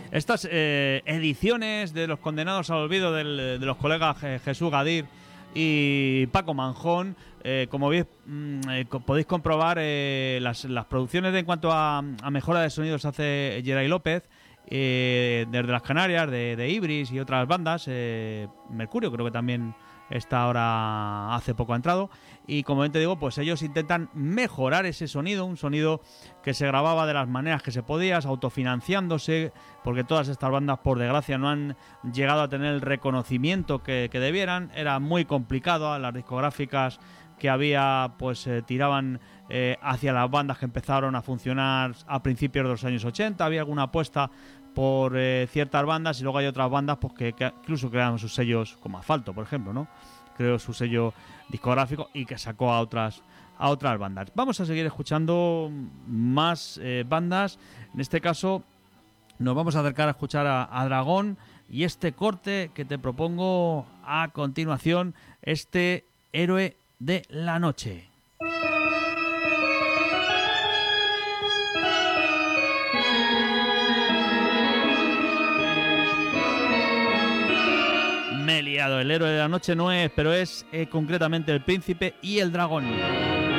Estas ediciones de Los Condenados al Olvido de los colegas Jesús Gadir y Paco Manjón, como veis, podéis comprobar las producciones en cuanto a mejora de sonidos hace Geray López, desde las Canarias, de Ibris y otras bandas. Mercurio creo que también está ahora, hace poco ha entrado, y como bien te digo, pues ellos intentan mejorar ese sonido, un sonido que se grababa de las maneras que se podía, autofinanciándose, porque todas estas bandas, por desgracia, no han llegado a tener el reconocimiento que debieran. Era muy complicado, las discográficas que había pues tiraban hacia las bandas que empezaron a funcionar a principios de los años 80, había alguna apuesta por ciertas bandas, y luego hay otras bandas pues que incluso crearon sus sellos, como Asfalto, por ejemplo, ¿no? Creó su sello discográfico y que sacó a otras bandas. Vamos a seguir escuchando más bandas. En este caso nos vamos a acercar a escuchar a Dragón, y este corte que te propongo a continuación, este Héroe de la Noche. Me he liado, el Héroe de la Noche no es, pero es concretamente El Príncipe y el Dragón.